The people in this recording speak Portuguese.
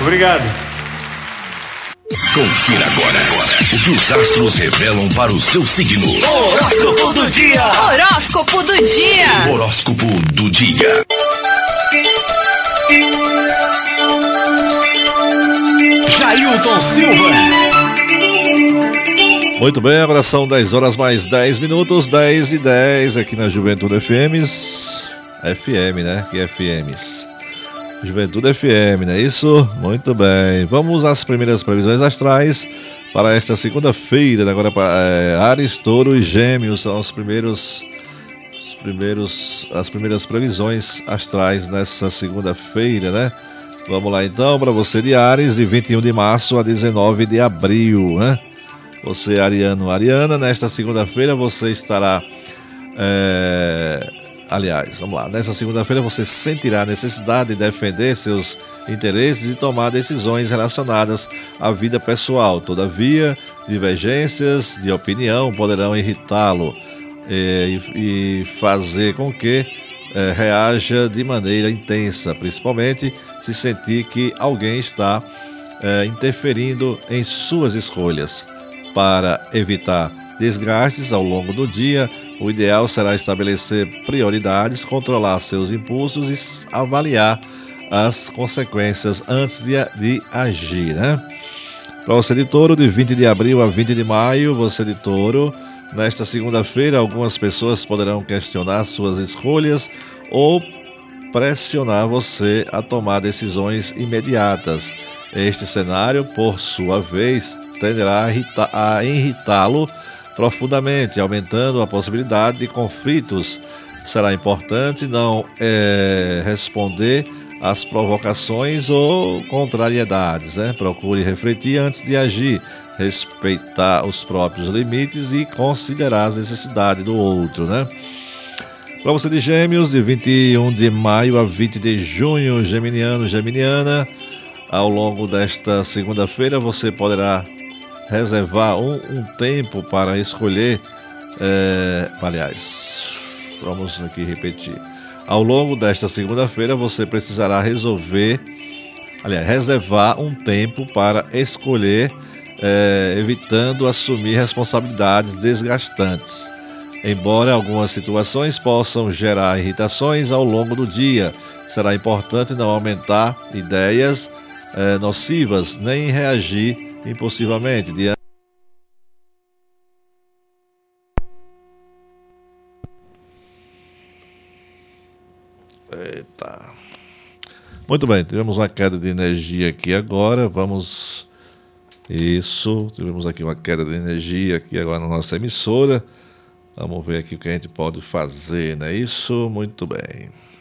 Obrigado. Confira agora o que os astros revelam para o seu signo. Horóscopo do dia. Horóscopo do dia. Horóscopo do dia. Jailton Silva. Muito bem, agora são 10 horas mais 10 minutos, 10:10 aqui na Juventude FMs. FM, né? Que FMs. Juventude FM, não é isso? Muito bem. Vamos às primeiras previsões astrais para esta segunda-feira. Agora, Áries, Touro e Gêmeos são as primeiras previsões astrais nessa segunda-feira, né? Vamos lá então, para você de Áries, de 21 de março a 19 de abril, né? Você, ariano, ariana, nesta segunda-feira você estará... Aliás, vamos lá, nessa segunda-feira você sentirá a necessidade de defender seus interesses e tomar decisões relacionadas à vida pessoal. Todavia, divergências de opinião poderão irritá-lo e fazer com que reaja de maneira intensa, principalmente se sentir que alguém está interferindo em suas escolhas. Para evitar desgastes ao longo do dia, o ideal será estabelecer prioridades, controlar seus impulsos e avaliar as consequências antes de agir, né? Para você de Touro, de 20 de abril a 20 de maio, você de Touro, nesta segunda-feira, algumas pessoas poderão questionar suas escolhas ou pressionar você a tomar decisões imediatas. Este cenário, por sua vez, tenderá a irritá-lo profundamente, aumentando a possibilidade de conflitos. Será importante não responder às provocações ou contrariedades, né? Procure refletir antes de agir, respeitar os próprios limites e considerar as necessidades do outro, né? Para você de Gêmeos, de 21 de maio a 20 de junho, geminiano, geminiana, ao longo desta segunda-feira você poderá reservar um tempo para escolher, vamos aqui repetir. Ao longo desta segunda-feira você precisará reservar um tempo para escolher, evitando assumir responsabilidades desgastantes. Embora algumas situações possam gerar irritações ao longo do dia, será importante não aumentar ideias nocivas nem reagir impulsivamente diante. Eita. Muito bem, tivemos uma queda de energia aqui agora. Tivemos aqui uma queda de energia aqui agora na nossa emissora. Vamos ver aqui o que a gente pode fazer, não é isso? Muito bem.